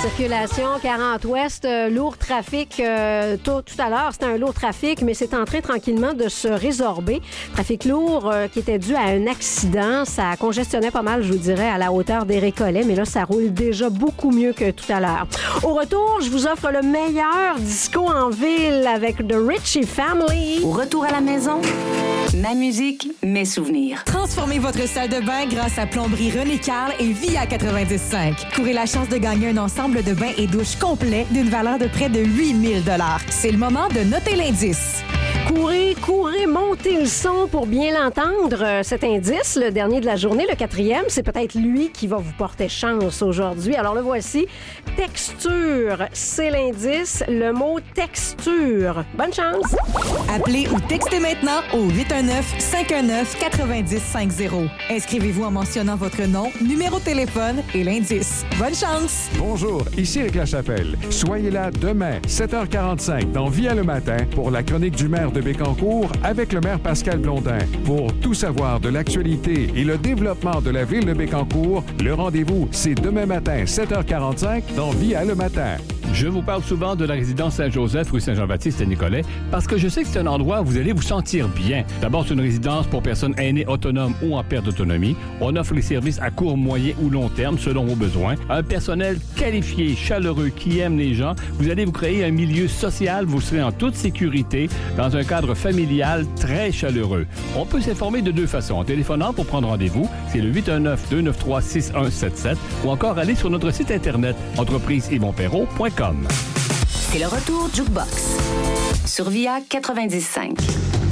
circulation 40 Ouest, lourd trafic tout à l'heure. C'était un lourd trafic, mais c'est en train tranquillement de se résorber. Trafic lourd qui était dû à un accident. Ça congestionnait pas mal, je vous dirais, à la hauteur des Récollets, mais là, ça roule déjà beaucoup mieux que tout à l'heure. Au retour, je vous offre le meilleur disco en ville avec The Ritchie Family. Au retour à la maison, ma musique, mes souvenirs. Transformez votre salle de bain grâce à Plomberie René Carl et Via 95. Courez la chance de gagner un ensemble de bains et douches complet d'une valeur de près de 8 000 $. C'est le moment de noter l'indice. Courez, montez le son pour bien l'entendre. Cet indice, le dernier de la journée, le 4e, c'est peut-être lui qui va vous porter chance aujourd'hui. Alors le voici. Texture, c'est l'indice. Le mot texture. Bonne chance. Appelez ou textez maintenant au 819-519-9050. Inscrivez-vous en mentionnant votre nom, numéro de téléphone et l'indice. Bonne chance. Bonjour, ici Éric Lachapelle. Soyez là demain, 7h45, dans Via le matin, pour la chronique du maire de Bécancour avec le maire Pascal Blondin. Pour tout savoir de l'actualité et le développement de la ville de Bécancour, le rendez-vous, c'est demain matin, 7h45, dans Via le matin. Je vous parle souvent de la résidence Saint-Joseph, rue Saint-Jean-Baptiste à Nicolet, parce que je sais que c'est un endroit où vous allez vous sentir bien. D'abord, c'est une résidence pour personnes aînées autonomes ou en perte d'autonomie. On offre les services à court, moyen ou long terme, selon vos besoins. Un personnel qualifié, chaleureux, qui aime les gens. Vous allez vous créer un milieu social, vous serez en toute sécurité, dans un cadre familial très chaleureux. On peut s'informer de deux façons. En téléphonant pour prendre rendez-vous, c'est le 819-293-6177, ou encore aller sur notre site internet entrepriseyvonperrot.com. C'est le retour Jukebox sur Via 95.